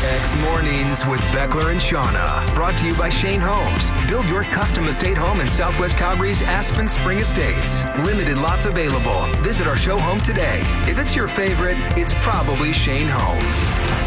X Mornings with Beckler and Shauna. Brought to you by Shane Homes. Build your custom estate home in Southwest Calgary's Aspen Spring Estates. Limited lots available. Visit our show home today. If it's your favorite, it's probably Shane Homes.